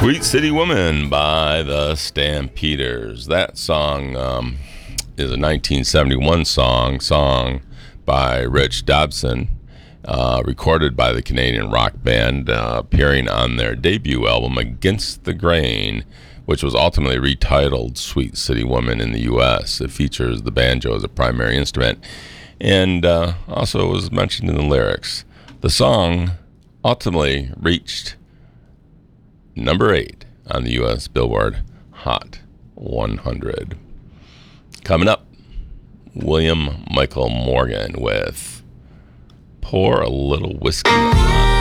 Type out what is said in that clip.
Sweet City Woman by the Stampeders. That song is a 1971 song by Rich Dobson, recorded by the Canadian rock band, appearing on their debut album Against the Grain, which was ultimately retitled Sweet City Woman in the U.S. It features the banjo as a primary instrument, and also was mentioned in the lyrics. The song ultimately reached number 8 on the U.S. Billboard Hot 100. Coming up, William Michael Morgan with Pour a Little Whiskey on It.